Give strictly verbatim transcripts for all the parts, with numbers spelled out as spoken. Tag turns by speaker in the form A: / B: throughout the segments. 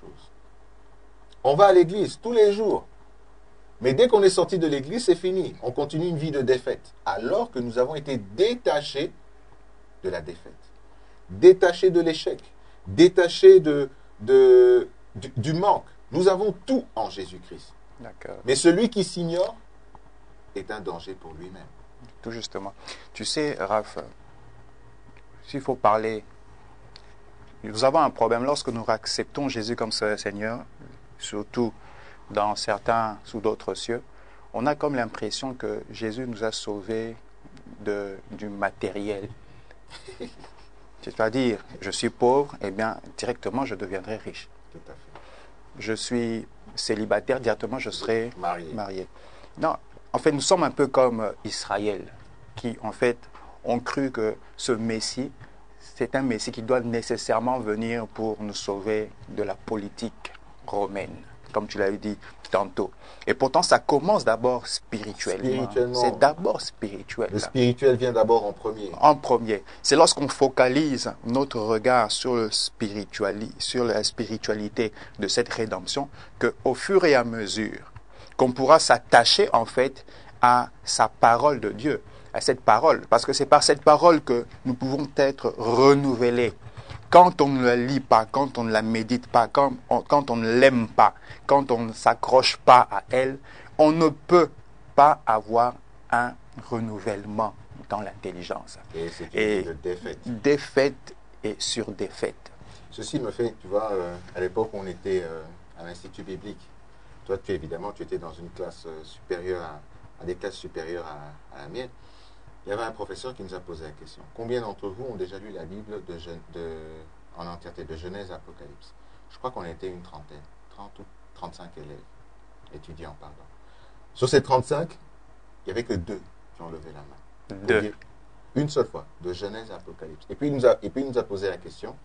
A: chose. On va à l'église tous les jours. Mais dès qu'on est sorti de l'église, c'est fini. On continue une vie de défaite. Alors que nous avons été détachés de la défaite. Détachés de l'échec. Détachés de, de, du, du manque. Nous avons tout en Jésus-Christ.
B: D'accord.
A: Mais celui qui s'ignore est un danger pour lui-même.
B: Tout justement. Tu sais, Raph, s'il faut parler, nous avons un problème lorsque nous acceptons Jésus comme Seigneur, surtout dans certains ou d'autres cieux, on a comme l'impression que Jésus nous a sauvés de, du matériel. C'est-à-dire, je suis pauvre, et bien directement je deviendrai riche.
A: Tout à fait.
B: Je suis célibataire, directement je serai
A: Marié.
B: marié. Non, en fait, nous sommes un peu comme Israël, qui en fait ont cru que ce Messie, c'est un Messie qui doit nécessairement venir pour nous sauver de la politique romaine, comme tu l'as dit tantôt. Et pourtant, ça commence d'abord spirituellement.
A: Spirituellement.
B: C'est d'abord spirituel.
A: Le spirituel vient d'abord en premier.
B: En premier. C'est lorsqu'on focalise notre regard sur, le spirituali- sur la spiritualité de cette rédemption qu'au fur et à mesure qu'on pourra s'attacher en fait à sa parole de Dieu, à cette parole. Parce que c'est par cette parole que nous pouvons être renouvelés. Quand on ne la lit pas, quand on ne la médite pas, quand on, quand on ne l'aime pas, quand on ne s'accroche pas à elle, on ne peut pas avoir un renouvellement dans l'intelligence.
A: Et c'est une
B: Et
A: vie de défaite.
B: défaite et sur défaite.
A: Ceci me fait, tu vois, euh, à l'époque on était euh, à l'Institut biblique. Toi, tu évidemment, tu étais dans une classe euh, supérieure, à, à des classes supérieures à, à la mienne. Il y avait un professeur qui nous a posé la question. Combien d'entre vous ont déjà lu la Bible de, de, en entièreté, de Genèse à Apocalypse? Je crois qu'on était une trentaine, trente ou trente-cinq élèves, étudiants, pardon. Sur ces trente-cinq, il n'y avait que deux qui ont levé la main.
B: Deux.
A: Dire une seule fois, de Genèse à Apocalypse. Et puis, il nous a, et puis il nous a posé la question,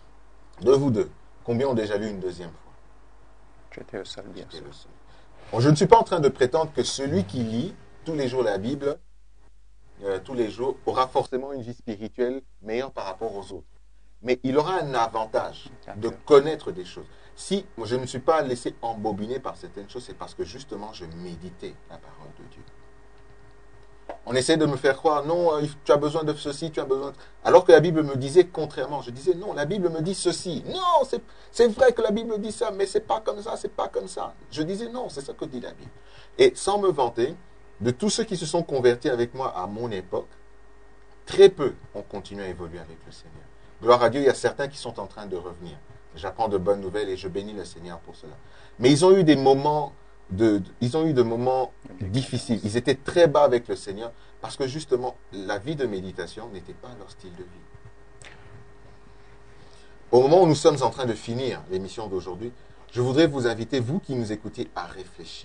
A: de vous deux, combien ont déjà lu une deuxième fois?
B: J'étais le seul, bien sûr.
A: Le seul. Bon, je ne suis pas en train de prétendre que celui qui lit tous les jours la Bible, euh, tous les jours, aura forcément une vie spirituelle meilleure par rapport aux autres. Mais il aura un avantage de connaître des choses. Si moi, je ne me suis pas laissé embobiner par certaines choses, c'est parce que justement je méditais la parole de Dieu. On essaie de me faire croire, non, tu as besoin de ceci, tu as besoin de... Alors que la Bible me disait contrairement. Je disais, non, la Bible me dit ceci. Non, c'est, c'est vrai que la Bible dit ça, mais c'est pas comme ça, c'est pas comme ça. Je disais, non, c'est ça que dit la Bible. Et sans me vanter, de tous ceux qui se sont convertis avec moi à mon époque, très peu ont continué à évoluer avec le Seigneur. Gloire à Dieu, il y a certains qui sont en train de revenir. J'apprends de bonnes nouvelles et je bénis le Seigneur pour cela. Mais ils ont eu des moments... De, de, ils ont eu des moments difficiles. Ils étaient très bas avec le Seigneur parce que justement, la vie de méditation n'était pas leur style de vie. Au moment où nous sommes en train de finir l'émission d'aujourd'hui, je voudrais vous inviter, vous qui nous écoutez, à réfléchir.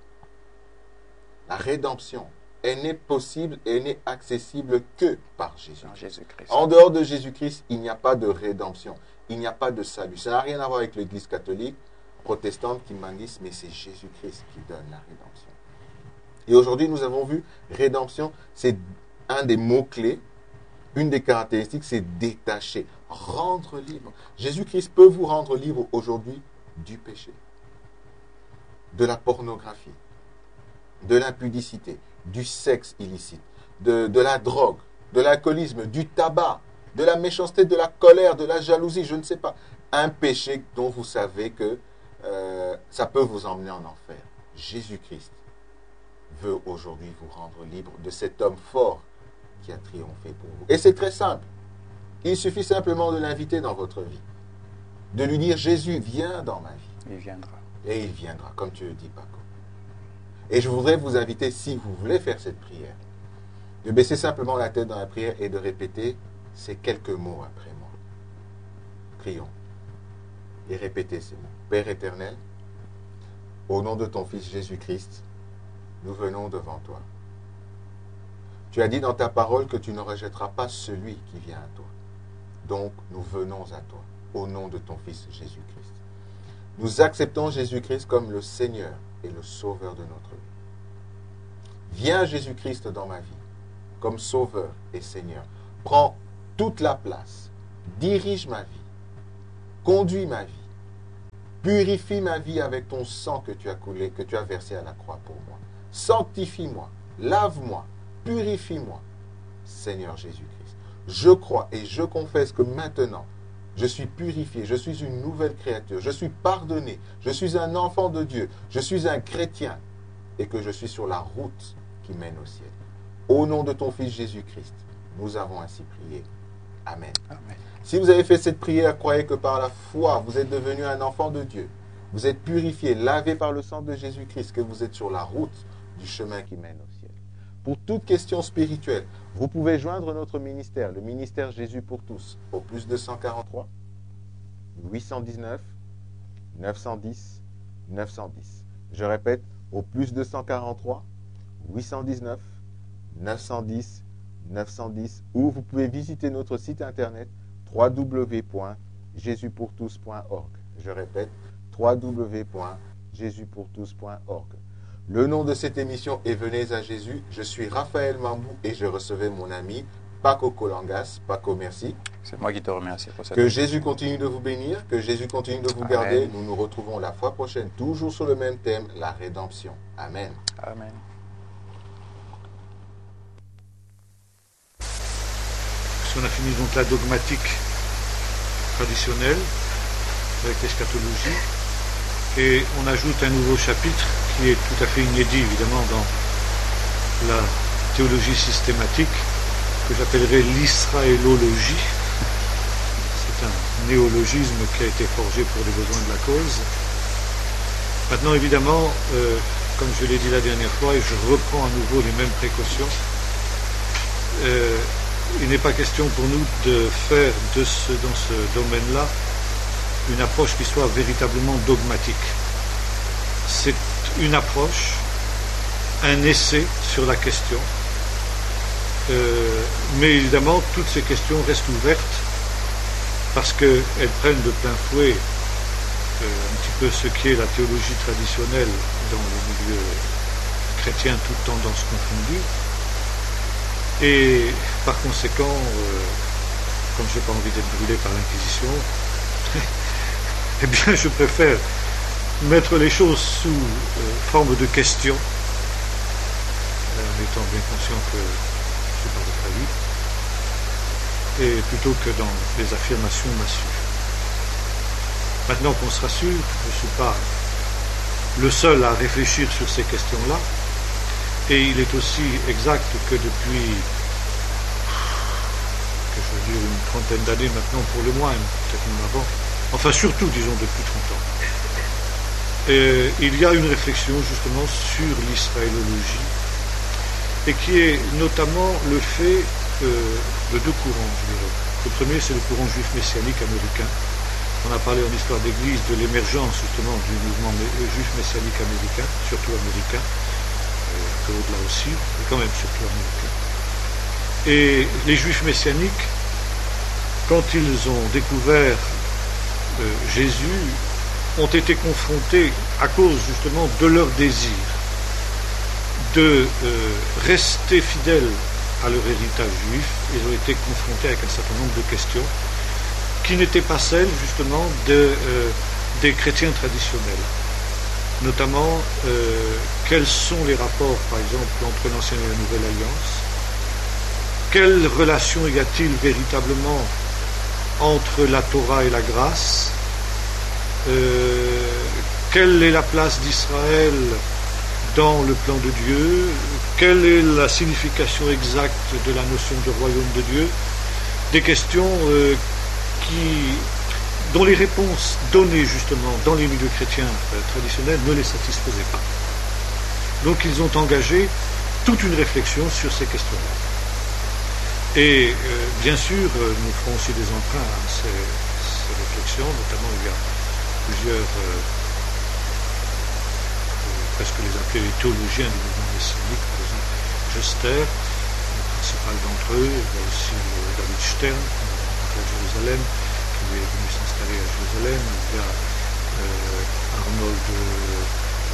A: La rédemption, elle n'est possible et elle n'est accessible que par Jésus.
B: Jésus-Christ.
A: En dehors de Jésus-Christ, il n'y a pas de rédemption. Il n'y a pas de salut. Ça n'a rien à voir avec l'Église catholique, protestante, kimbanguiste, mais c'est Jésus-Christ qui donne la rédemption. Et aujourd'hui, nous avons vu, rédemption, c'est un des mots-clés, une des caractéristiques, c'est détacher, rendre libre. Jésus-Christ peut vous rendre libre aujourd'hui du péché, de la pornographie, de l'impudicité, du sexe illicite, de, de la drogue, de l'alcoolisme, du tabac, de la méchanceté, de la colère, de la jalousie, je ne sais pas. Un péché dont vous savez que Euh, ça peut vous emmener en enfer. Jésus-Christ veut aujourd'hui vous rendre libre de cet homme fort qui a triomphé pour vous. Et c'est très simple. Il suffit simplement de l'inviter dans votre vie. De lui dire, Jésus, viens dans ma vie.
B: Il viendra.
A: Et il viendra, comme tu le dis, Paco. Et je voudrais vous inviter, si vous voulez faire cette prière, de baisser simplement la tête dans la prière et de répéter ces quelques mots après moi. Prions. Et répétez ces mots. Père éternel, au nom de ton Fils Jésus-Christ, nous venons devant toi. Tu as dit dans ta parole que tu ne rejetteras pas celui qui vient à toi. Donc, nous venons à toi, au nom de ton Fils Jésus-Christ. Nous acceptons Jésus-Christ comme le Seigneur et le Sauveur de notre vie. Viens Jésus-Christ dans ma vie, comme Sauveur et Seigneur. Prends toute la place, dirige ma vie, conduis ma vie. Purifie ma vie avec ton sang que tu as coulé, que tu as versé à la croix pour moi. Sanctifie-moi, lave-moi, purifie-moi, Seigneur Jésus-Christ. Je crois et je confesse que maintenant, je suis purifié, je suis une nouvelle créature, je suis pardonné, je suis un enfant de Dieu, je suis un chrétien et que je suis sur la route qui mène au ciel. Au nom de ton Fils Jésus-Christ, nous avons ainsi prié. Amen.
B: Amen.
A: Si vous avez fait cette prière, croyez que par la foi, vous êtes devenu un enfant de Dieu. Vous êtes purifié, lavé par le sang de Jésus-Christ, que vous êtes sur la route du chemin qui mène au ciel. Pour toute question spirituelle, vous pouvez joindre notre ministère, le ministère Jésus pour tous, au plus deux cent quarante-trois, huit cent dix-neuf, neuf cent dix, neuf cent dix. Je répète, au plus deux cent quarante-trois, huit cent dix-neuf, neuf cent dix, neuf cent dix, ou vous pouvez visiter notre site internet w w w point jésus pour tous point org. Je répète, w w w point jésus pour tous point org. Le nom de cette émission est Venez à Jésus. Je suis Raphaël Mambou et je recevais mon ami Paco Colangas. Paco, merci.
B: C'est moi qui te remercie pour cette.
A: Que Jésus continue de vous bénir, que Jésus continue de vous
B: Amen.
A: garder. Nous nous retrouvons la fois prochaine, toujours sur le même thème, la rédemption. Amen.
B: Amen.
C: On a fini donc la dogmatique traditionnelle avec l'eschatologie et on ajoute un nouveau chapitre qui est tout à fait inédit évidemment dans la théologie systématique que j'appellerais l'israélologie. C'est un néologisme qui a été forgé pour les besoins de la cause. Maintenant évidemment, euh, comme je l'ai dit la dernière fois et je reprends à nouveau les mêmes précautions, euh, il n'est pas question pour nous de faire de ce, dans ce domaine-là une approche qui soit véritablement dogmatique. C'est une approche, un essai sur la question, euh, mais évidemment toutes ces questions restent ouvertes parce qu'elles prennent de plein fouet euh, un petit peu ce qui est la théologie traditionnelle dans le milieu chrétien, toutes tendances confondues. Et par conséquent, euh, comme je n'ai pas envie d'être brûlé par l'Inquisition, eh bien je préfère mettre les choses sous euh, forme de questions, en étant bien conscient que je n'ai pas votre avis, et plutôt que dans les affirmations massives. Maintenant qu'on se rassure, je ne suis pas le seul à réfléchir sur ces questions-là, et il est aussi exact que depuis, que je veux dire, une trentaine d'années maintenant pour le moins, peut-être même avant, enfin surtout, disons, depuis trente ans, euh, il y a une réflexion justement sur l'israélologie, et qui est notamment le fait euh, de deux courants, je dirais. Le premier, c'est le courant juif messianique américain. On a parlé en histoire d'Église de l'émergence justement du mouvement juif messianique américain, surtout américain, un peu au-delà aussi, mais quand même surtout américain. Et les juifs messianiques, quand ils ont découvert euh, Jésus, ont été confrontés, à cause justement de leur désir de euh, rester fidèles à leur héritage juif, ils ont été confrontés avec un certain nombre de questions qui n'étaient pas celles justement de, euh, des chrétiens traditionnels. Notamment, euh, quels sont les rapports, par exemple, entre l'Ancienne et la Nouvelle Alliance? Quelle relation y a-t-il véritablement entre la Torah et la grâce? euh, Quelle est la place d'Israël dans le plan de Dieu? Quelle est la signification exacte de la notion de royaume de Dieu? Des questions euh, qui... dont les réponses données justement dans les milieux chrétiens euh, traditionnels ne les satisfaisaient pas. Donc ils ont engagé toute une réflexion sur ces questions-là. Et euh, bien sûr, euh, nous ferons aussi des emprunts à ces, ces réflexions, notamment il y a plusieurs, euh, euh, presque les appeler les théologiens du mouvement messianique, par exemple Gester, le principal d'entre eux, il y a aussi euh, David Stern, qu'on a rencontré à Jérusalem, qui est venu s'installer à Jérusalem, il y a euh, Arnold euh,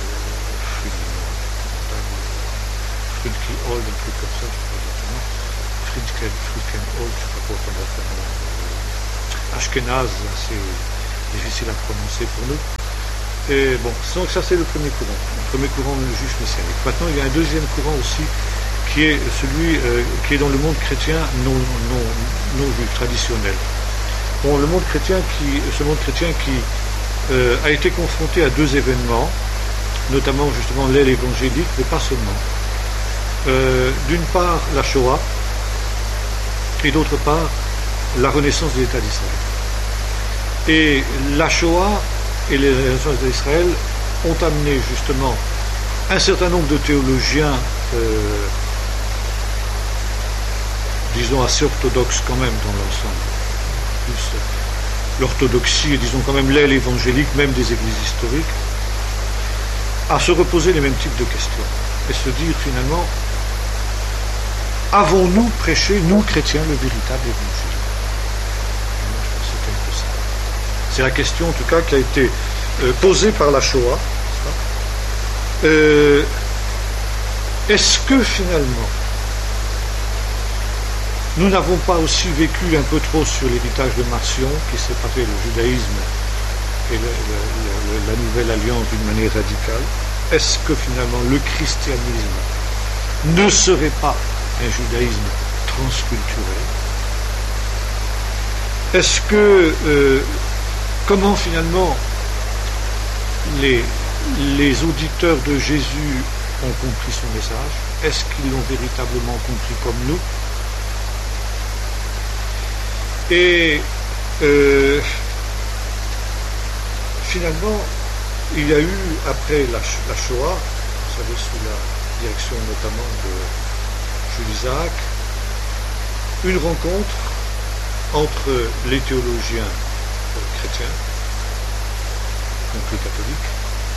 C: Friedrich Old, un truc comme ça, je ne sais pas exactement, Friedrich Friedrich Old, je ne sais pas quoi on a fait, Ashkenaz, c'est difficile à prononcer pour nous. Et bon, donc ça c'est le premier courant, le premier courant le juif messianique. Maintenant, il y a un deuxième courant aussi qui est celui euh, qui est dans le monde chrétien non, non, non juif, traditionnel. Bon, le monde chrétien qui, ce monde chrétien qui euh, a été confronté à deux événements, notamment justement l'aile évangélique, mais pas seulement. Euh, d'une part, la Shoah, et d'autre part, la renaissance de l'État d'Israël. Et la Shoah et les renaissances d'Israël ont amené justement un certain nombre de théologiens, euh, disons assez orthodoxes quand même dans l'ensemble, plus l'orthodoxie et disons quand même l'aile évangélique, même des églises historiques, à se reposer les mêmes types de questions et se dire finalement, avons-nous prêché, nous chrétiens, le véritable évangile? C'est la question en tout cas qui a été euh, posée par la Shoah. Euh, est-ce que finalement nous n'avons pas aussi vécu un peu trop sur l'héritage de Marcion qui séparait le judaïsme et le, le, le, la nouvelle alliance d'une manière radicale? Est-ce que finalement le christianisme ne serait pas un judaïsme transculturel? Est-ce que euh, comment finalement les, les auditeurs de Jésus ont compris son message? Est-ce qu'ils l'ont véritablement compris comme nous? Et euh, finalement, il y a eu, après la, la Shoah, vous savez, sous la direction notamment de Jules Isaac, une rencontre entre les théologiens chrétiens, donc les catholiques,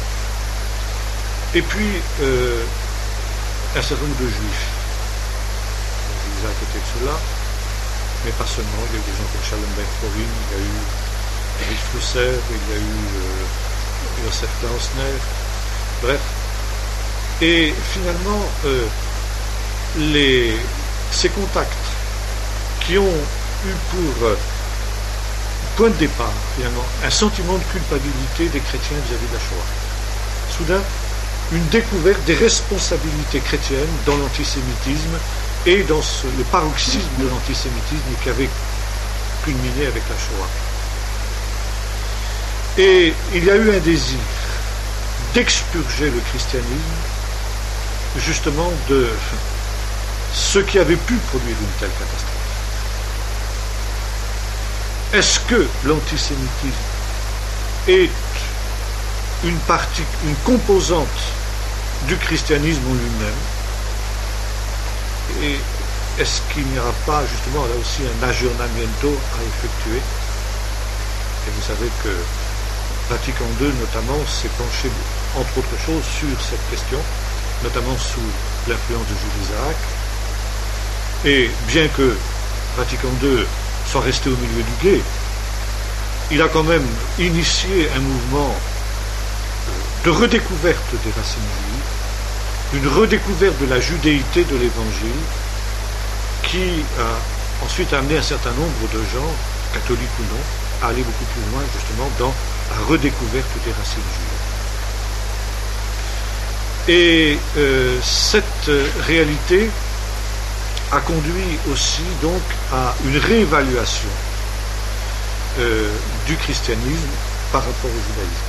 C: et puis euh, un certain nombre de juifs. Jules Isaac était de cela, mais pas seulement. Il y a eu des gens comme Schallenberg Forin, il y a eu Erich Flusser, il y a eu euh, Joseph Klausner, bref. Et finalement, euh, les, ces contacts qui ont eu pour euh, point de départ, finalement, un sentiment de culpabilité des chrétiens vis-à-vis de la Shoah. Soudain, une découverte des responsabilités chrétiennes dans l'antisémitisme et dans ce, le paroxysme de l'antisémitisme qui avait culminé avec la Shoah. Et il y a eu un désir d'expurger le christianisme justement de ce qui avait pu produire une telle catastrophe. Est-ce que l'antisémitisme est une partie, une composante du christianisme en lui-même? Et est-ce qu'il n'y aura pas justement là aussi un aggiornamento à effectuer? Et vous savez que Vatican deux notamment s'est penché entre autres choses sur cette question, notamment sous l'influence de Jules Isaac. Et bien que Vatican deux soit resté au milieu du gué, il a quand même initié un mouvement de redécouverte des racines juives, une redécouverte de la judéité de l'Évangile, qui a ensuite amené un certain nombre de gens, catholiques ou non, à aller beaucoup plus loin justement dans la redécouverte des racines juives. Et euh, cette réalité a conduit aussi donc à une réévaluation euh, du christianisme par rapport au judaïsme.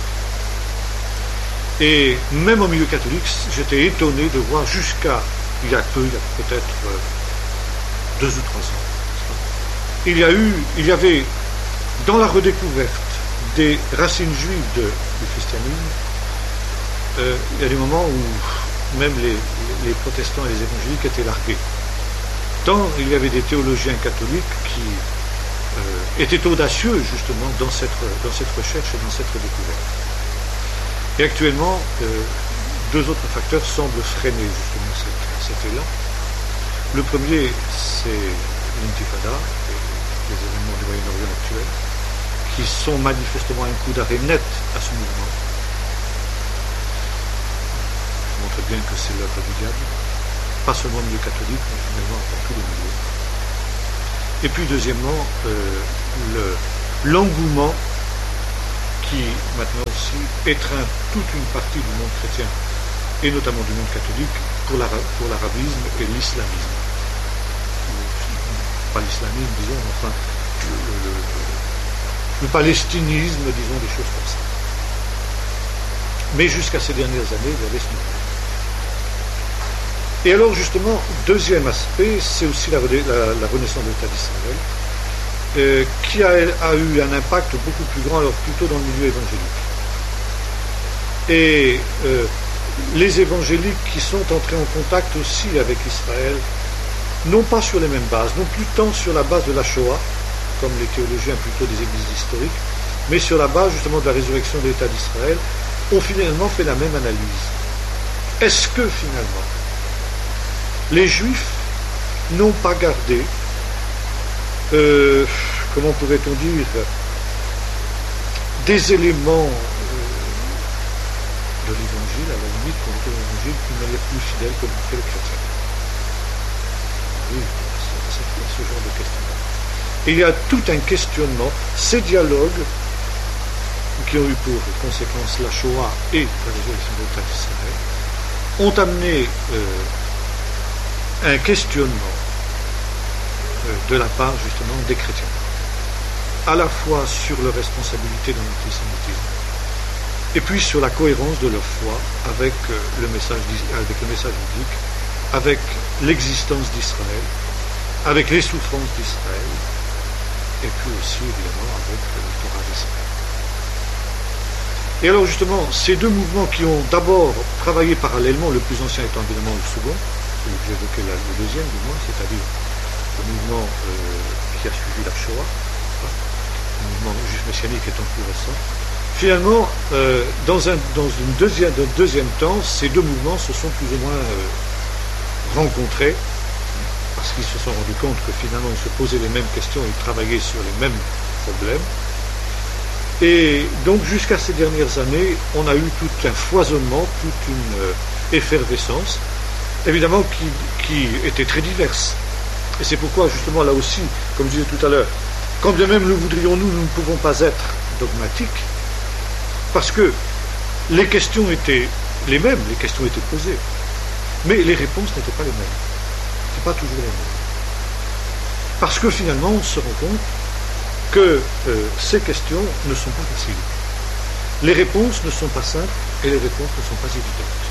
C: Et même au milieu catholique, j'étais étonné de voir jusqu'à il y a peu, il y a peut-être euh, deux ou trois ans, il y a eu, il y avait dans la redécouverte des racines juives de, du christianisme, euh, il y a des moments où même les, les protestants et les évangéliques étaient largués. Tant il y avait des théologiens catholiques qui euh, étaient audacieux justement dans cette, dans cette recherche et dans cette redécouverte. Et actuellement, euh, deux autres facteurs semblent freiner justement cet, cet élan. Le premier, c'est l'intifada, les événements du Moyen-Orient actuel, qui sont manifestement un coup d'arrêt net à ce mouvement. Ça montre bien que c'est l'œuvre du diable, pas seulement au milieu catholique, mais finalement dans tous les milieux. Et puis deuxièmement, euh, le, l'engouement qui maintenant aussi étreint toute une partie du monde chrétien, et notamment du monde catholique, pour l'arabisme et l'islamisme. Pas l'islamisme, disons, enfin, le, le, le palestinisme, disons, des choses comme ça. Mais jusqu'à ces dernières années, il y avait ce mouvement. Et alors, justement, deuxième aspect, c'est aussi la, la, la renaissance de l'État d'Israël, euh, qui a, a eu un impact beaucoup plus grand, alors plutôt dans le milieu évangélique. Et euh, les évangéliques qui sont entrés en contact aussi avec Israël, non pas sur les mêmes bases, non plus tant sur la base de la Shoah, comme les théologiens plutôt des églises historiques, mais sur la base justement de la résurrection de l'État d'Israël, ont finalement fait la même analyse. Est-ce que finalement, les Juifs n'ont pas gardé, euh, comment pourrait-on dire, des éléments euh, de l'Évangile, à la limite, pour lequel l'Évangile d'une manière plus fidèle que le chrétien? Oui, c'est ce genre de questionnement. Et il y a tout un questionnement, ces dialogues qui ont eu pour conséquence la Shoah et la résurrection de l'État d'Israël ont amené euh, un questionnement euh, de la part justement des chrétiens, à la fois sur leur responsabilité dans l'antisémitisme et puis sur la cohérence de leur foi avec euh, le message avec le message biblique, avec l'existence d'Israël, avec les souffrances d'Israël, et puis aussi évidemment avec le Torah d'Israël. Et alors justement, ces deux mouvements qui ont d'abord travaillé parallèlement, le plus ancien étant évidemment le second, celui que j'évoquais là, le deuxième du moins, c'est-à-dire le mouvement euh, qui a suivi la Shoah, hein, le mouvement juif messianique étant plus récent. Finalement, euh, dans, un, dans une deuxième, un deuxième temps, ces deux mouvements se sont plus ou moins euh, rencontrés, parce qu'ils se sont rendus compte que finalement on se posait les mêmes questions, ils travaillaient sur les mêmes problèmes. Et donc jusqu'à ces dernières années, on a eu tout un foisonnement, toute une euh, effervescence, évidemment qui, qui était très diverse. Et c'est pourquoi justement là aussi, comme je disais tout à l'heure, quand bien même nous voudrions nous, nous ne pouvons pas être dogmatiques, parce que les questions étaient les mêmes, les questions étaient posées, mais les réponses n'étaient pas les mêmes. Pas toujours les mêmes. Parce que finalement, on se rend compte que euh, ces questions ne sont pas faciles. Les réponses ne sont pas simples et les réponses ne sont pas évidentes.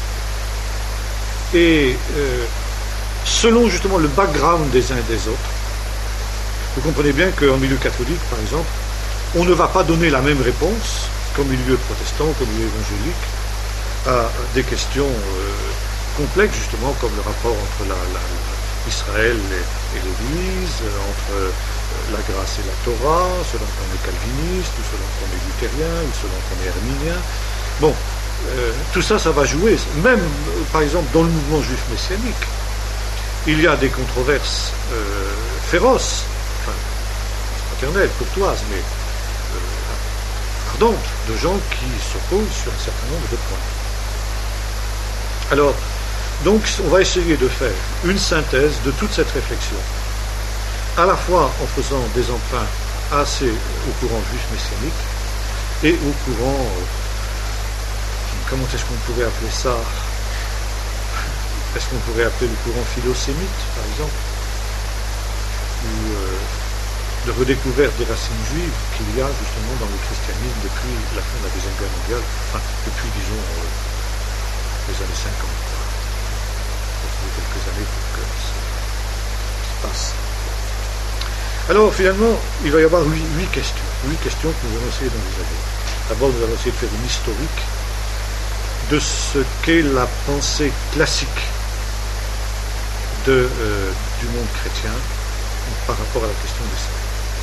C: Et euh, selon justement le background des uns et des autres, vous comprenez bien qu'en milieu catholique, par exemple, on ne va pas donner la même réponse qu'au milieu protestant, qu'au milieu évangélique, à des questions euh, complexes, justement, comme le rapport entre la, la, la Israël et, et l'Église, entre euh, la grâce et la Torah, selon qu'on est calviniste, ou selon qu'on est luthérien, ou selon qu'on est arminien. Bon, euh, tout ça, ça va jouer. Même, euh, par exemple, dans le mouvement juif messianique, il y a des controverses euh, féroces, enfin, fraternelles, courtoises, mais euh, ardentes, de gens qui s'opposent sur un certain nombre de points. Alors, donc, on va essayer de faire une synthèse de toute cette réflexion, à la fois en faisant des emprunts assez au courant juif messianique et au courant, euh, comment est-ce qu'on pourrait appeler ça? Est-ce qu'on pourrait appeler le courant philosémite, par exemple, ou euh, de redécouverte des racines juives qu'il y a justement dans le christianisme depuis la fin de la Deuxième Guerre mondiale, enfin, depuis, disons, euh, les années cinquante. Quelques années pour que ça se passe. Alors finalement, il va y avoir huit, huit questions. Huit questions que nous allons essayer d'envisager. D'abord, nous allons essayer de faire une historique de ce qu'est la pensée classique de, euh, du monde chrétien par rapport à la question d'Israël.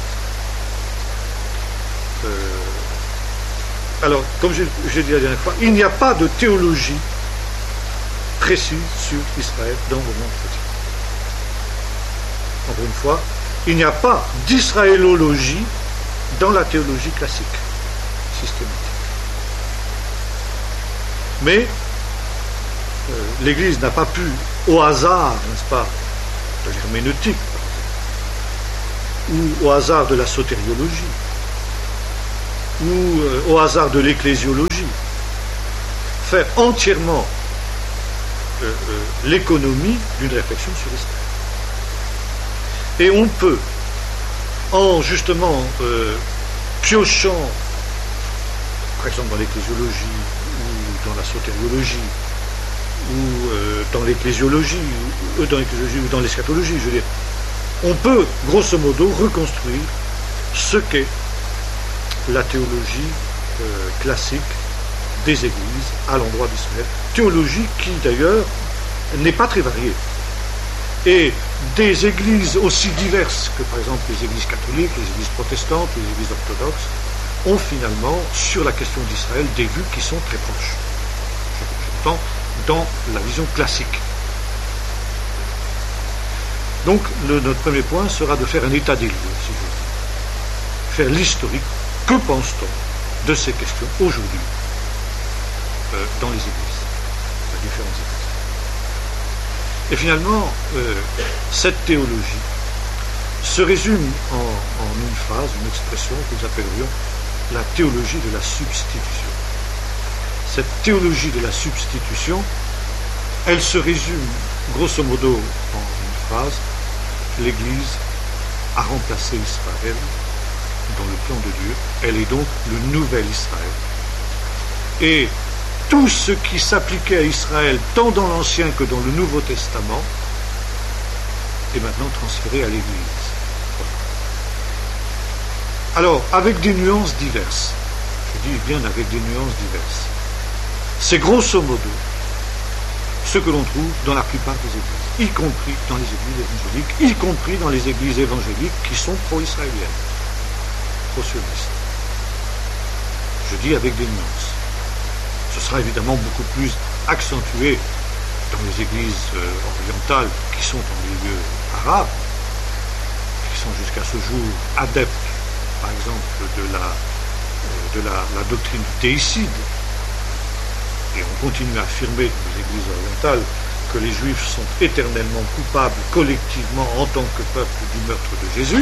C: Euh, alors, comme j'ai, j'ai dit la dernière fois, il n'y a pas de théologie précise sur Israël dans le monde chrétien. Encore une fois, il n'y a pas d'israélologie dans la théologie classique, systématique. Mais euh, l'Église n'a pas pu, au hasard, n'est-ce pas, de l'herméneutique, ou au hasard de la sotériologie, ou euh, au hasard de l'ecclésiologie, faire entièrement euh, euh, l'économie d'une réflexion sur Israël. Et on peut, en justement euh, piochant, par exemple dans l'ecclésiologie, ou dans la sotériologie, ou euh, dans l'ecclésiologie, ou, euh, dans l'ecclésiologie, ou dans l'eschatologie, je veux dire, on peut, grosso modo, reconstruire ce qu'est la théologie euh, classique des églises à l'endroit d'Israël. Théologie qui, d'ailleurs, n'est pas très variée. Et des églises aussi diverses que, par exemple, les églises catholiques, les églises protestantes, les églises orthodoxes, ont finalement, sur la question d'Israël, des vues qui sont très proches. J'entends dans la vision classique. Donc, le, notre premier point sera de faire un état des lieux, si je veux. Faire l'historique. Que pense-t-on de ces questions aujourd'hui euh, dans les églises, dans les différentes églises? Et finalement, euh, cette théologie se résume en, en une phrase, une expression que nous appellerions la théologie de la substitution. Cette théologie de la substitution, elle se résume grosso modo en une phrase: l'Église a remplacé Israël dans le plan de Dieu, elle est donc le nouvel Israël. Et tout ce qui s'appliquait à Israël, tant dans l'Ancien que dans le Nouveau Testament, est maintenant transféré à l'Église. Alors, avec des nuances diverses, je dis bien avec des nuances diverses, c'est grosso modo ce que l'on trouve dans la plupart des églises, y compris dans les églises évangéliques, y compris dans les églises évangéliques qui sont pro-israéliennes, pro-sionistes. Je dis avec des nuances. Ce sera évidemment beaucoup plus accentué dans les églises euh, orientales qui sont en milieu arabe, qui sont jusqu'à ce jour adeptes, par exemple, de la, euh, de la, la doctrine du théicide. Et on continue à affirmer dans les églises orientales que les Juifs sont éternellement coupables collectivement en tant que peuple du meurtre de Jésus,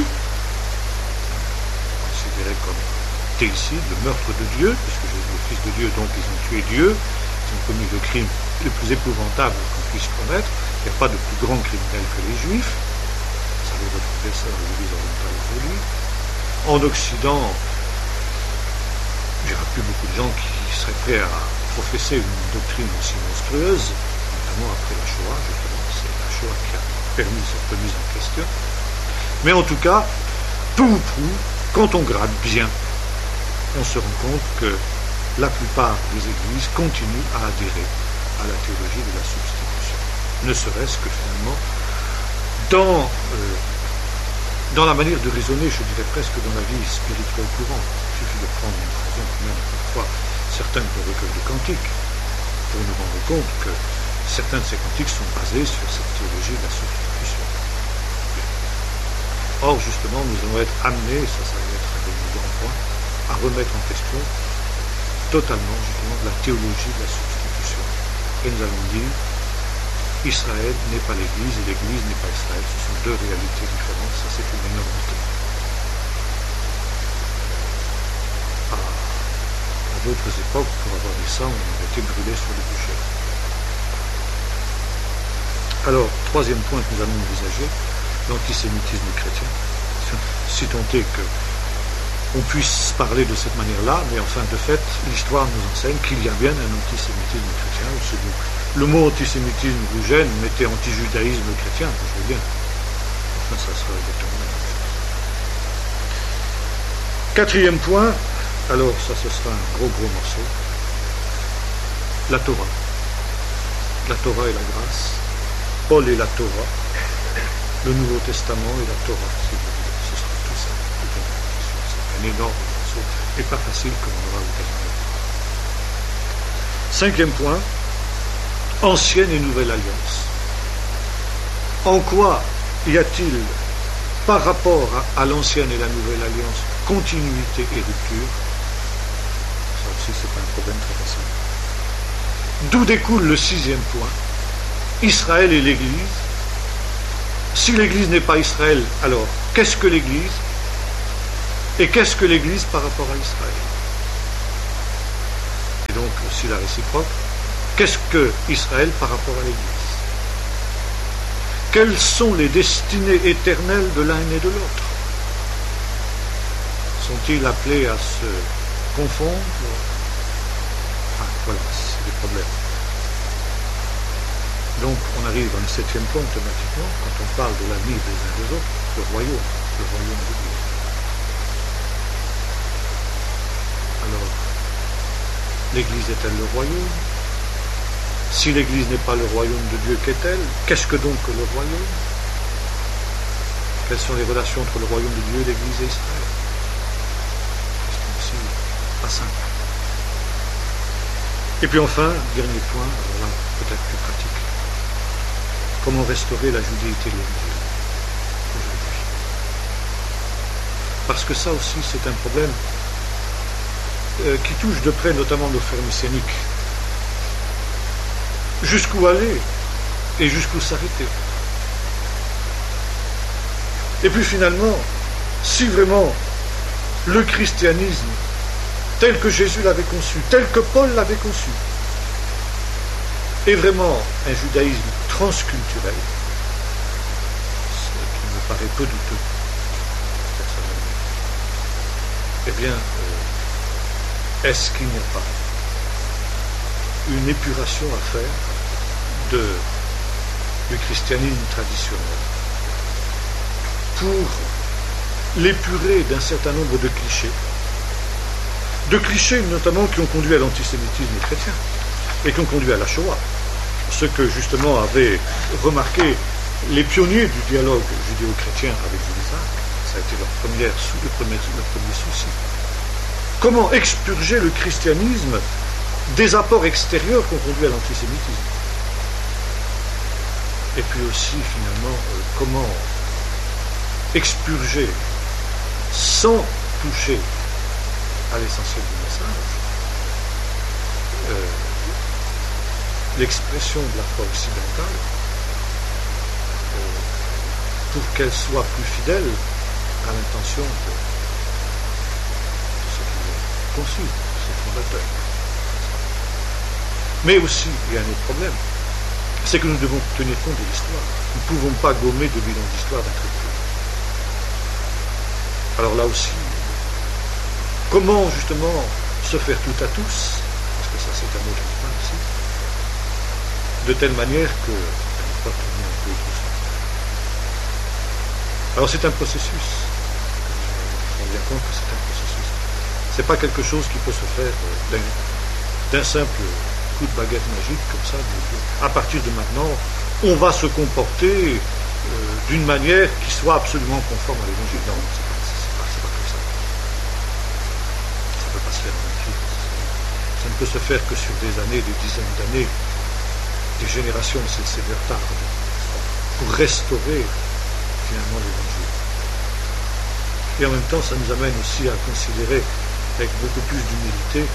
C: considéré comme théicide, le meurtre de Dieu, puisque Jésus est le Fils de Dieu, donc ils ont tué Dieu, ils ont commis le crime le plus épouvantable qu'on puisse commettre. Il n'y a pas de plus grand criminel que les Juifs. Ça vous retrouvez ça dans les églises orientales aujourd'hui. En Occident, il n'y aura plus beaucoup de gens qui seraient prêts à professer une doctrine aussi monstrueuse, notamment après la Shoah, justement. C'est la Shoah qui a permis cette remise en question. Mais en tout cas, peu ou prou, quand on gratte bien, on se rend compte que la plupart des églises continuent à adhérer à la théologie de la substitution. Ne serait-ce que finalement, dans, euh, dans la manière de raisonner, je dirais presque dans la vie spirituelle courante. Il suffit de prendre une raison, même parfois certains de recueils de cantiques, pour nous rendre compte que certains de ces cantiques sont basés sur cette théologie de la substitution. Or, justement, nous allons être amenés, ça, ça va être un des grands points, à remettre en question totalement, justement, la théologie de la substitution. Et nous allons dire, Israël n'est pas l'Église et l'Église n'est pas Israël. Ce sont deux réalités différentes, ça c'est une énormité. À d'autres époques, pour avoir dit ça, on aurait été brûlé sur le bûcher. Alors, troisième point que nous allons envisager, l'antisémitisme chrétien. Si tant est qu'on puisse parler de cette manière-là, mais enfin, de fait, l'histoire nous enseigne qu'il y a bien un antisémitisme chrétien. Le mot antisémitisme vous gêne, mettez antijudaïsme chrétien, je veux bien. Enfin, ça sera exactement la même chose. Quatrième point, alors ça, ce sera un gros, gros morceau. La Torah. La Torah et la grâce. Paul et la Torah. Le Nouveau Testament et la Torah, si vous voulez. Ce sera tout ça. C'est un énorme morceau et pas facile comme on aura l'occasion de voir. Cinquième point, ancienne et nouvelle alliance. En quoi y a-t-il, par rapport à, à l'ancienne et la nouvelle alliance, continuité et rupture? Ça aussi, c'est pas un problème très facile. D'où découle le sixième point, Israël et l'Église. Si l'Église n'est pas Israël, alors qu'est-ce que l'Église? Et qu'est-ce que l'Église par rapport à Israël? et donc aussi la réciproque. Qu'est-ce que Israël par rapport à l'Église? Quelles sont les destinées éternelles de l'un et de l'autre? Sont-ils appelés à se confondre? Ah, voilà, c'est des problèmes. Donc, on arrive à un septième point automatiquement, quand on parle de l'avenir des uns des autres, le royaume, le royaume de Dieu. Alors, l'Église est-elle le royaume? Si l'Église n'est pas le royaume de Dieu, qu'est-elle? Qu'est-ce que donc le royaume? Quelles sont les relations entre le royaume de Dieu, l'Église et Israël? C'est aussi pas simple. Et puis enfin, dernier point, alors là, peut-être plus pratique. Comment restaurer la judéité de l'Évangile aujourd'hui? Parce que ça aussi, c'est un problème euh, qui touche de près notamment nos frères messianiques. Jusqu'où aller et jusqu'où s'arrêter. Et puis finalement, si vraiment le christianisme, tel que Jésus l'avait conçu, tel que Paul l'avait conçu, est vraiment un judaïsme transculturel, ce qui me paraît peu douteux, personnellement, eh bien, euh, est-ce qu'il n'y a pas une épuration à faire de, du christianisme traditionnel pour l'épurer d'un certain nombre de clichés, de clichés notamment qui ont conduit à l'antisémitisme chrétien et qui ont conduit à la Shoah, ce que justement avaient remarqué les pionniers du dialogue judéo-chrétien avec Jules Isaac. Ça a été leur, première, le premier, leur premier souci. Comment expurger le christianisme des apports extérieurs qui ont conduit à l'antisémitisme? Et puis aussi, finalement, euh, comment expurger, sans toucher à l'essentiel du message, euh, l'expression de la foi occidentale, euh, pour qu'elle soit plus fidèle à l'intention de, de ce qui est conçu, ses fondateurs. Mais aussi, il y a un autre problème, c'est que nous devons tenir compte de l'histoire. Nous ne pouvons pas gommer de bilan d'histoire d'un trait de plume. Alors là aussi, comment justement se faire tout à tous, parce que ça c'est un autre point aussi, de telle manière que on ne pas tourner un peu tout ça. Alors c'est un processus. On se rend bien compte que c'est un processus. C'est pas quelque chose qui peut se faire d'un, d'un simple coup de baguette magique comme ça. À partir de maintenant, on va se comporter euh, d'une manière qui soit absolument conforme à l'Évangile. Non, c'est pas, c'est pas, c'est pas comme ça. Ça ne peut pas se faire en un clic. Ça ne peut se faire que sur des années, des dizaines d'années, des générations, c'est le Seigneur tarde, pour restaurer finalement l'Évangile. Et en même temps, ça nous amène aussi à considérer avec beaucoup plus d'humilité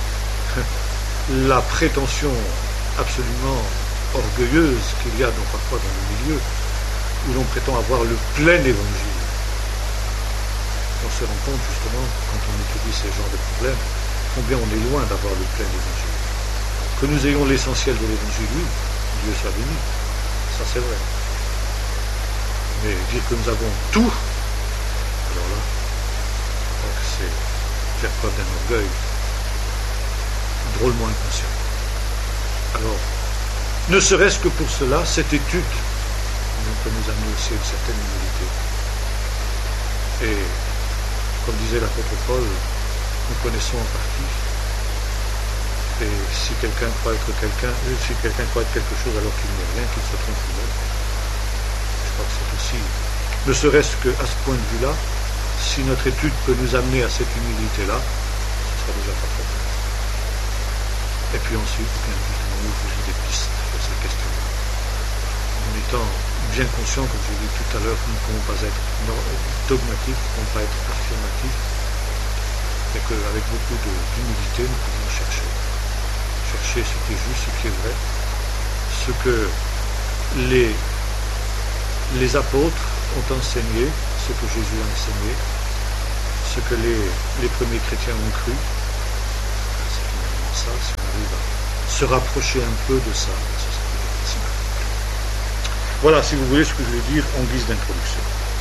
C: la prétention absolument orgueilleuse qu'il y a donc parfois dans le milieu, où l'on prétend avoir le plein évangile. On se rend compte justement, quand on étudie ces genres de problèmes, combien on est loin d'avoir le plein évangile. Que nous ayons l'essentiel de l'évangile, oui, Dieu soit béni, ça c'est vrai. Mais dire que nous avons tout, alors là, donc c'est faire preuve d'un orgueil drôlement inconscient. Alors, ne serait-ce que pour cela, cette étude peut nous amener aussi à une certaine humilité. Et, comme disait l'apôtre Paul, nous connaissons en partie. Et si quelqu'un croit être quelqu'un, si quelqu'un croit être quelque chose alors qu'il n'est rien, qu'il se trompe lui-même. Je crois que c'est aussi, ne serait-ce qu'à ce point de vue-là, si notre étude peut nous amener à cette humilité-là, ce sera déjà pas trop mal. Et puis ensuite, bien justement, ouvrir des pistes sur ces questions-là. En étant bien conscient, comme j'ai dit tout à l'heure, nous ne pouvons pas être dogmatiques, nous ne pouvons pas être affirmatifs, mais qu'avec beaucoup de, d'humilité, nous pouvons chercher. Chercher ce qui est juste, ce qui est vrai, ce que les, les apôtres ont enseigné, ce que Jésus a enseigné, ce que les, les premiers chrétiens ont cru. C'est finalement ça, si on arrive à se rapprocher un peu de ça, ce serait plus facile. Voilà, si vous voulez, ce que je vais dire en guise d'introduction.